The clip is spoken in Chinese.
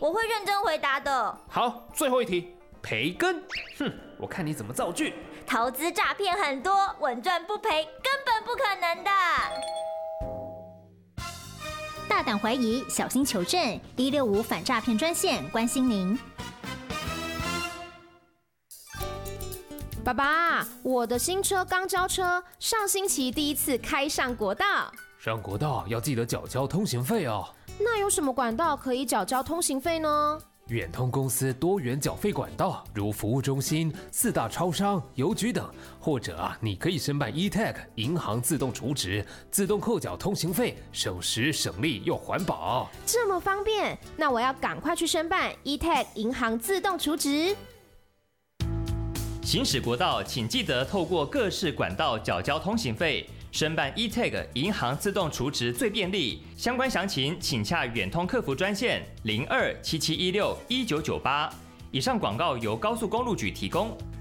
我会认真回答的。 好，最后一题，培根。哼，我看你怎么造句。 投资诈骗很多，稳赚不赔根本不可能的。 大胆怀疑，小心求证。165反诈骗专线关心您。 爸爸，我的新车刚交车，上星期第一次开上国道。 上国道要记得缴交通行费哦。 那有什么管道可以缴交通行费呢？ 远通公司多元缴费管道，如服务中心、4大超商、邮局等，或者你可以申办 eTag 银行自动储值，自动扣缴通行费，省时省力又环保。 这么方便，那我要赶快去申办 eTag 银行自动储值。 行驶国道，请记得透过各式管道缴交通行费，申办 eTag 银行自动储值最便利。相关详情请洽远通客服专线0277161998。以上广告由高速公路局提供。